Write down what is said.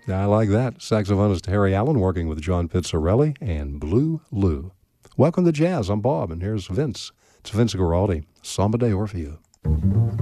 I like that. Saxophonist Harry Allen working with John Pizzarelli and Blue Lou. Welcome to Jazz. I'm Bob, and here's Vince. It's Vince Guaraldi. Samba de Orfeo.